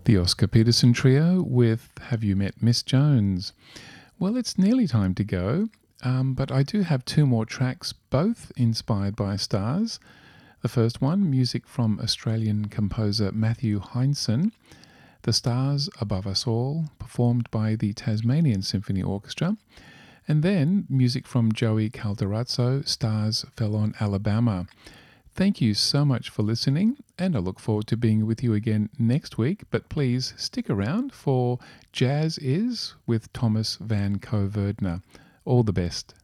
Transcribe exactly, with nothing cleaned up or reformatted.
The Oscar Peterson Trio with Have You Met Miss Jones? Well, it's nearly time to go, um, but I do have two more tracks, both inspired by stars. The first one, music from Australian composer Matthew Heinsohn, The Stars Above Us All, performed by the Tasmanian Symphony Orchestra. And then music from Joey Calderazzo, Stars Fell on Alabama. Thank you so much for listening, and I look forward to being with you again next week. But please stick around for Jazz Is with Thomas van Coverdner. All the best.